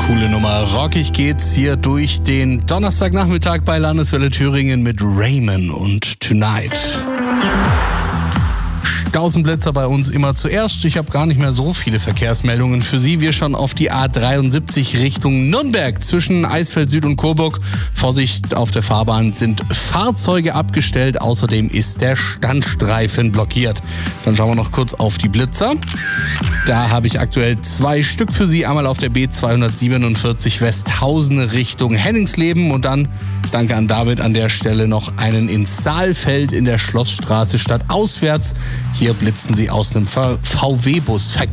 Coole Nummer. Rockig geht's hier durch den Donnerstagnachmittag bei Landeswelle Thüringen mit Raymond und Tonight. Stausenblitzer bei uns immer zuerst. Ich habe gar nicht mehr so viele Verkehrsmeldungen für Sie. Wir schauen auf die A73 Richtung Nürnberg zwischen Eisfeld Süd und Coburg. Vorsicht, auf der Fahrbahn sind Fahrzeuge abgestellt. Außerdem ist der Standstreifen blockiert. Dann schauen wir noch kurz auf die Blitzer. Da habe ich aktuell 2 Stück für Sie. Einmal auf der B247 Westhausen Richtung Henningsleben und dann, danke an David, an der Stelle noch einen in Saalfeld in der Schlossstraße stadtauswärts. Hier blitzen Sie aus einem VW-Bus.